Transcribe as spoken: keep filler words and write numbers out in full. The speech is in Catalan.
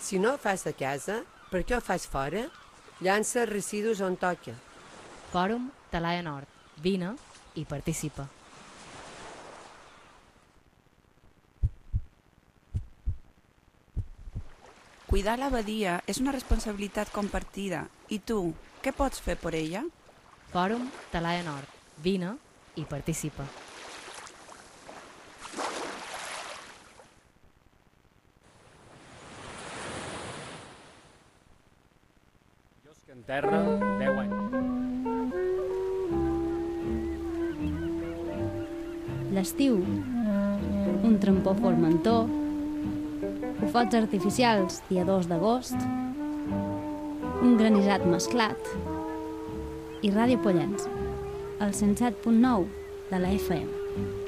Si no ho fas a casa, per què ho fas fora? Llança residus on toca. Fòrum Talaia Nord. Vine i participa. Cuidar la badia és una responsabilitat compartida. I tu, què pots fer per ella? Fòrum Talaia Nord. Vine i participa. Biosca en terra, deu anys. L'estiu, un trampó formentor, focs artificials dia dos d'agost, un granissat mesclat i Ràdio Pollença, el cent set punt nou de la F M.